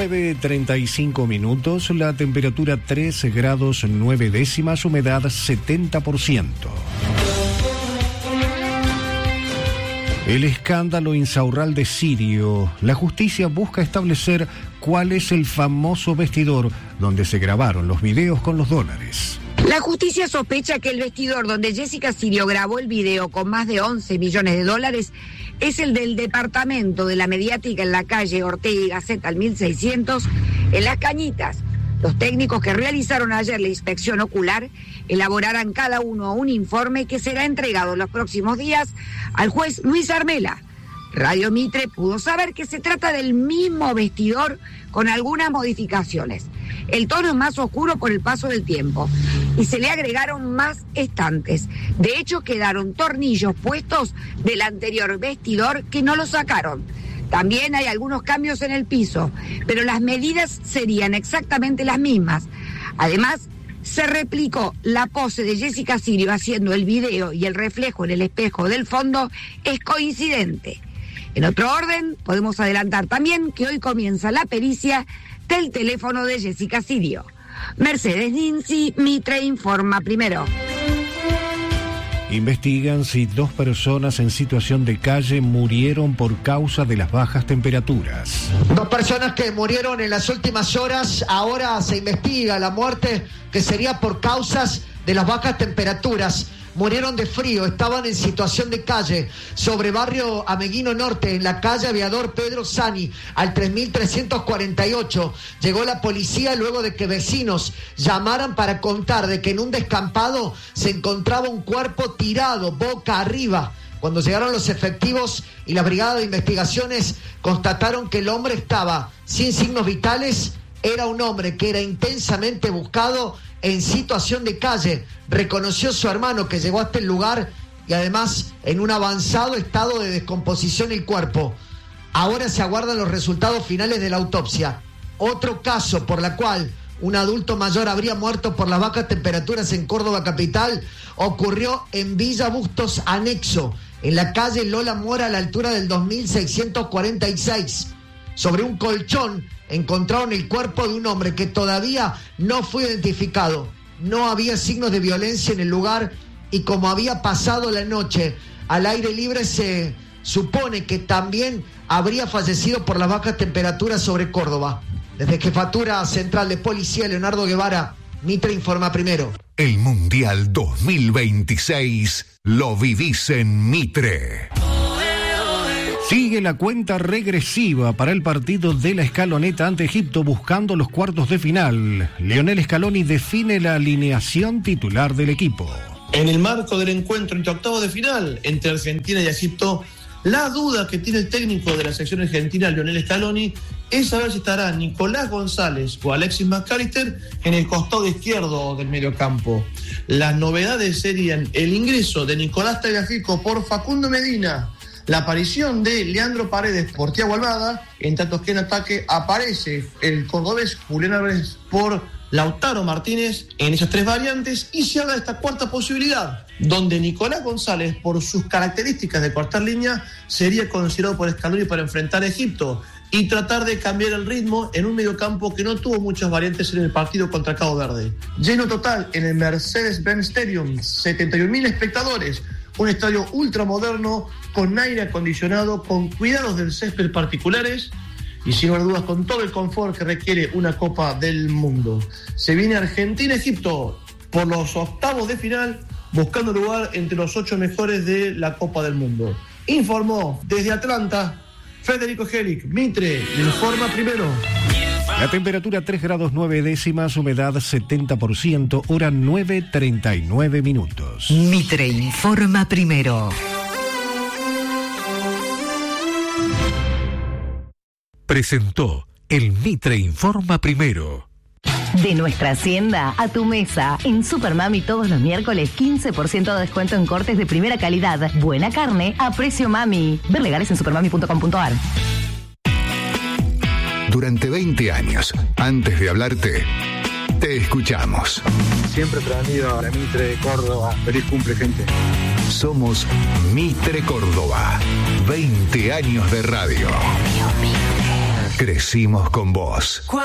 9:35 minutos, la temperatura 13 grados 9 décimas, humedad 70%. El escándalo Insaurralde sirio. La justicia busca establecer cuál es el famoso vestidor donde se grabaron los videos con los dólares. La justicia sospecha que el vestidor donde Jessica Sirio grabó el video con más de 11 millones de dólares es el del departamento de la mediática en la calle Ortega y Gasset al 1600, en Las Cañitas. Los técnicos que realizaron ayer la inspección ocular elaborarán cada uno un informe que será entregado en los próximos días al juez Luis Armela. Radio Mitre pudo saber que se trata del mismo vestidor con algunas modificaciones. El tono es más oscuro por el paso del tiempo y se le agregaron más estantes. De hecho, quedaron tornillos puestos del anterior vestidor que no lo sacaron. También hay algunos cambios en el piso, pero las medidas serían exactamente las mismas. Además, se replicó la pose de Jessica Sirio haciendo el video y el reflejo en el espejo del fondo es coincidente. En otro orden, podemos adelantar también que hoy comienza la pericia del teléfono de Jessica Sirio. Mercedes Ninzi, Mitre informa primero. Investigan si 2 personas en situación de calle murieron por causa de las bajas temperaturas. 2 personas que murieron en las últimas horas. Ahora se investiga la muerte que sería por causas de las bajas temperaturas. Murieron de frío, estaban en situación de calle sobre barrio Ameguino Norte, en la calle Aviador Pedro Sani, al 3348. Llegó la policía luego de que vecinos llamaran para contar de que en un descampado se encontraba un cuerpo tirado boca arriba. Cuando llegaron los efectivos y la brigada de investigaciones constataron que el hombre estaba sin signos vitales. Era un hombre que era intensamente buscado en situación de calle. Reconoció su hermano que llegó hasta el lugar y además en un avanzado estado de descomposición el cuerpo. Ahora se aguardan los resultados finales de la autopsia. Otro caso por la cual un adulto mayor habría muerto por las bajas temperaturas en Córdoba capital ocurrió en Villa Bustos Anexo, en la calle Lola Mora a la altura del 2646. Sobre un colchón encontraron el cuerpo de un hombre que todavía no fue identificado. No había signos de violencia en el lugar y como había pasado la noche al aire libre, se supone que también habría fallecido por las bajas temperaturas sobre Córdoba. Desde Jefatura Central de Policía, Leonardo Guevara, Mitre informa primero. El Mundial 2026 lo vivís en Mitre. Sigue la cuenta regresiva para el partido de la Escaloneta ante Egipto buscando los cuartos de final. Lionel Scaloni define la alineación titular del equipo. En el marco del encuentro entre octavos de final entre Argentina y Egipto, la duda que tiene el técnico de la selección argentina, Lionel Scaloni, es saber si estará Nicolás González o Alexis McAllister en el costado izquierdo del mediocampo. Las novedades serían el ingreso de Nicolás Tagliafico por Facundo Medina, la aparición de Leandro Paredes por Thiago Almada, en tanto que en ataque aparece el cordobés Julián Álvarez por Lautaro Martínez en esas 3 variantes, y se habla de esta cuarta posibilidad, donde Nicolás González, por sus características de cortar línea, sería considerado por Scaloni para enfrentar a Egipto y tratar de cambiar el ritmo en un mediocampo que no tuvo muchas variantes en el partido contra Cabo Verde. Lleno total en el Mercedes-Benz Stadium, 71.000 espectadores, un estadio ultramoderno con aire acondicionado, con cuidados del césped particulares y sin lugar a dudas con todo el confort que requiere una Copa del Mundo. Se viene Argentina-Egipto por los octavos de final, buscando lugar entre los 8 mejores de la Copa del Mundo. Informó desde Atlanta Federico Gelic. Mitre informa primero. La temperatura 3 grados 9 décimas, humedad 70%, hora 9:39 minutos. Mitre informa primero. Presentó el Mitre informa primero. De nuestra hacienda a tu mesa. En Supermami todos los miércoles 15% de descuento en cortes de primera calidad. Buena carne a precio mami. Ver legales en supermami.com.ar. Durante 20 años, antes de hablarte, te escuchamos. Siempre prendido a la Mitre de Córdoba. Feliz cumple, gente. Somos Mitre Córdoba. 20 años de radio. Crecimos con vos.